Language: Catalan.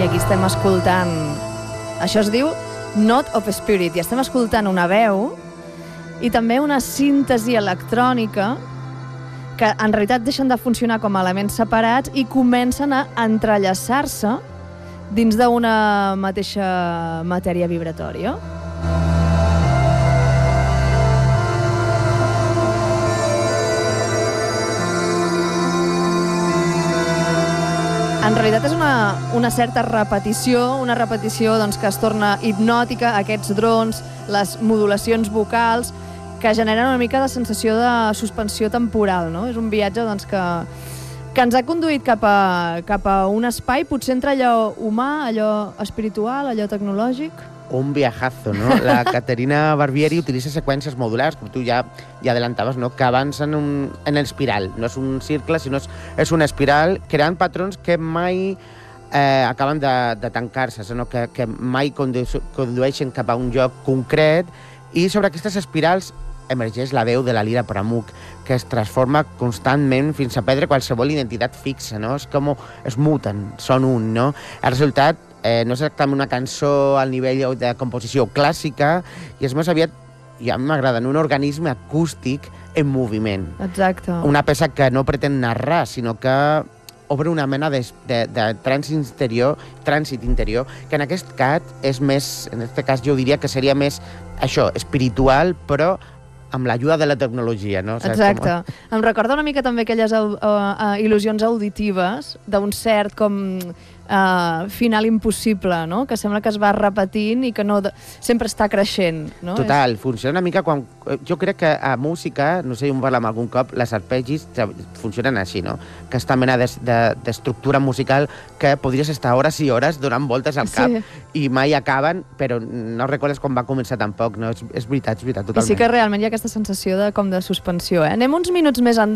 I aquí estem escoltant... Això es diu Not of Spirit, i estem escoltant una veu i també una síntesi electrònica que en realitat deixen de funcionar com a elements separats i comencen a entrellaçar-se dins d'una mateixa matèria vibratòria. En realitat és una certa repetició, una repetició doncs, que es torna hipnòtica, aquests drons, les modulacions vocals, que generen una mica de sensació de suspensió temporal, no? És un viatge doncs, que ens ha conduït cap a un espai, potser entre allò humà, allò espiritual, allò tecnològic. Un viajazo, ¿no? La Caterina Barbieri utilitza seqüències modulars, com tu ja adelantaves, ¿no? Que avancen en espiral. No és un cercle, sinó és una espiral, creant patrons que mai acaben de tancar-se, sinó que mai condueixen cap a un lloc concret, i sobre aquestes espirals emergeix la veu de la Lira Pramuk, que es transforma constantment fins a perdre qualsevol identitat fixa, no? És com es muten, són un, no? El resultat no és exactament una cançó al nivell de composició clàssica, i és més aviat, i a mi m'agrada, un organisme acústic en moviment. Exacte. Una peça que no pretén narrar, sinó que obre una mena de trànsit interior, que en aquest cas és més, en aquest cas jo diria que seria més això, espiritual, però amb l'ajuda de la tecnologia, no? Exacte. Em recorda una mica també aquelles il·lusions auditives d'un cert com final impossible, no? Que sembla que es va repetint i que no sempre està creixent, no? Total, funciona una mica quan... Jo crec que a música, no sé, jo en parlo algun cop, les arpegis funcionen així, no? Aquesta mena d'estructura musical que podries estar hores i hores donant voltes al cap i mai acaben, però no recordes quan va començar tampoc, no? És veritat, totalment. I sí que realment hi ha aquesta sensació com de suspensió, eh? Anem uns minuts més endavant.